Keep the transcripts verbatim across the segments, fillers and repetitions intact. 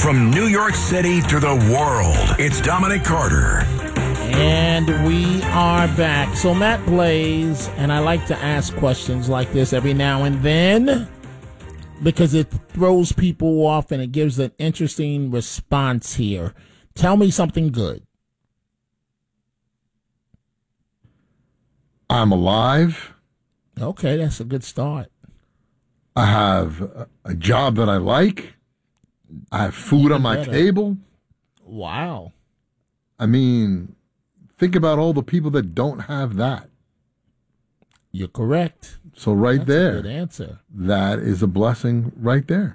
From New York City to the world, it's Dominic Carter. And we are back. So Matt Blaze, and I like to ask questions like this every now and then because it throws people off and it gives an interesting response here. Tell me something good. I'm alive. Okay, that's a good start. I have a- a job that I like. I have food Even on my better. table. Wow. I mean, think about all the people that don't have that. You're correct. So right That's there, a good answer. that is a blessing right there.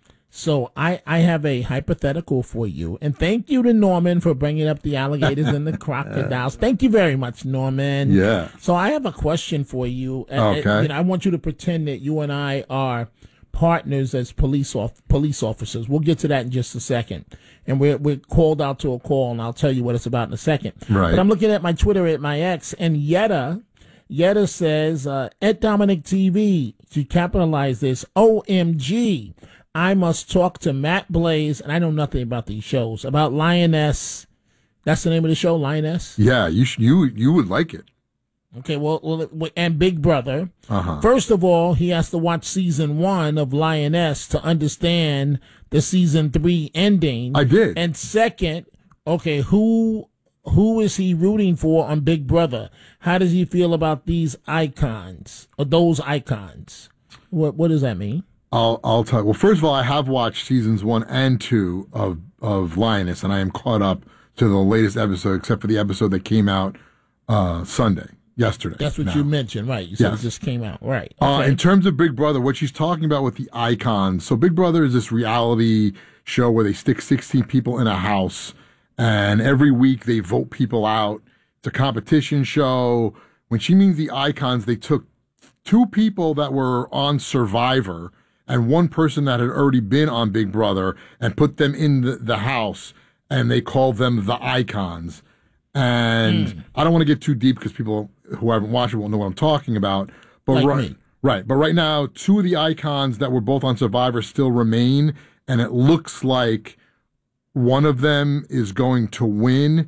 So I, I have a hypothetical for you. And thank you to Norman for bringing up the alligators and the crocodiles. Thank you very much, Norman. Yeah. So I have a question for you. Uh, Okay. you know, I want you to pretend that you and I are partners as police off, police officers. We'll get to that in just a second. And we're, we're called out to a call, and I'll tell you what it's about in a second. Right. But I'm looking at my Twitter at my ex, and Yetta, Yetta says, uh, at Dominic T V, to capitalize this, O M G, I must talk to Matt Blaze, and I know nothing about these shows, about Lioness. That's the name of the show, Lioness? Yeah, you sh- you you would like it. Okay, well, well, and Big Brother. Uh-huh. First of all, he has to watch season one of Lioness to understand the season three ending. I did. And second, okay, who who is he rooting for on Big Brother? How does he feel about these icons or those icons? What what does that mean? I'll I'll tell you. Well, first of all, I have watched seasons one and two of of Lioness, and I am caught up to the latest episode, except for the episode that came out uh, Sunday, yesterday. That's what now. you mentioned, right? You said Yes. it just came out, right? Uh, Okay. in terms of Big Brother, what she's talking about with the icons. So Big Brother is this reality show where they stick sixteen people in a house, and every week they vote people out. It's a competition show. When she means the icons, they took two people that were on Survivor and one person that had already been on Big Brother and put them in the, the house, and they called them the icons. And Mm. I don't want to get too deep because people who haven't watched it won't know what I'm talking about. But Like right, me. right. But right now, two of the icons that were both on Survivor still remain, and it looks like one of them is going to win.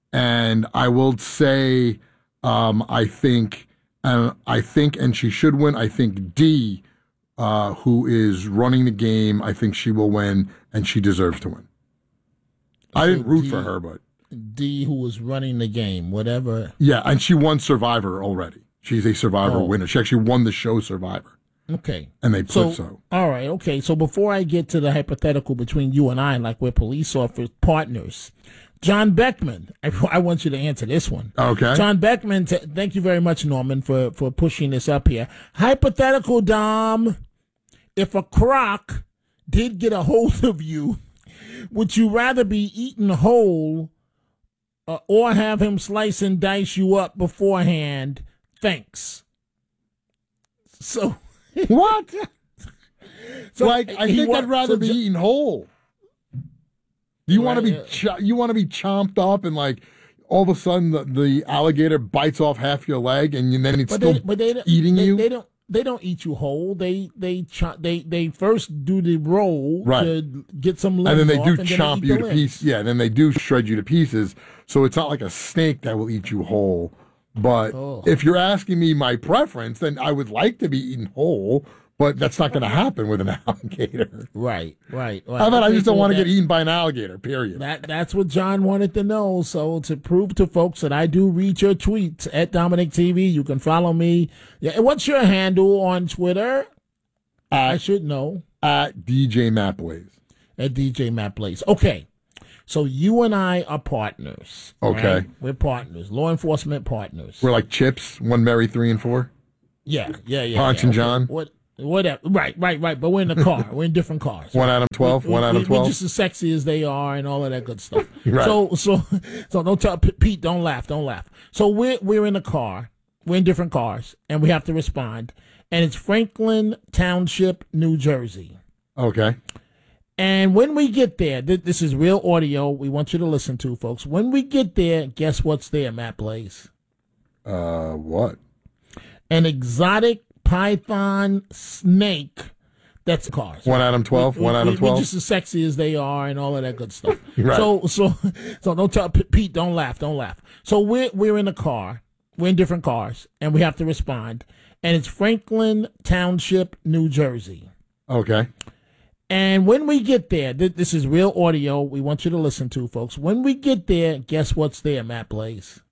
And I will say, um, I think, and I think, and she should win. I think D, uh, who is running the game, I think she will win, and she deserves to win. I didn't root D- for her, but D, who was running the game, whatever. yeah, and she won Survivor already. She's a Survivor Oh. winner. She actually won the show Survivor, Okay. and they put So, so. all right, okay. So before I get to the hypothetical between you and I, like we're police officer partners, John Beckman, I, I want you to answer this one. Okay. John Beckman, t- thank you very much, Norman, for, for pushing this up here. Hypothetical, Dom, if a croc did get a hold of you, would you rather be eaten whole uh, or have him slice and dice you up beforehand? Thanks. So, What? so like, I he think wa- I'd rather so be Jo- eaten whole. Do you want to Right, be cho- you want to be chomped up and like all of a sudden the, the alligator bites off half your leg and you, then it's But still they, but they, don't- eating they, you? They don't. They don't eat you whole. They they cho- they they first do the roll Right. to get some limbs and then they off, do and then chomp eat you the to limbs. pieces. Yeah, then they do shred you to pieces. So it's not like a snake that will eat you whole. But Oh. if you're asking me my preference, then I would like to be eaten whole. But that's not going to happen with an alligator. Right, right, right. How about I Okay, just don't so want to get that- eaten by an alligator? Period. That that's what John wanted to know. So to prove to folks that I do read your tweets at Dominic T V, you can follow me. Yeah, and what's your handle on Twitter? I At, should know. at D J Matt Blaze. At D J Matt Blaze. Okay. So you and I are partners. Okay. right? We're partners, law enforcement partners. We're like chips, one Mary, three and four. yeah, yeah, yeah. Ponch yeah. and John? What? Whatever. Right, right, right. But we're in the car. We're in different cars. One Adam twelve, We- one we- Adam We're twelve. just as sexy as they are, and all of that good stuff. Right. So, so, so don't tell P- Pete. Don't laugh. Don't laugh. So we're we're in a car. We're in different cars, and we have to respond. And it's Franklin Township, New Jersey. Okay. And when we get there, th- this is real audio. We want you to listen to, folks. When we get there, guess what's there, Matt Blaze? Uh, what? An exotic python snake That's cars. One Adam twelve. We, one we, Adam we, twelve. We're just as sexy as they are, and all of that good stuff. Right. So, so, so don't tell Pete. Don't laugh. Don't laugh. So we're we're in a car. We're in different cars, and we have to respond. And it's Franklin Township, New Jersey. Okay. And when we get there, th- this is real audio. We want you to listen to, folks. When we get there, guess what's there, Matt Blaze?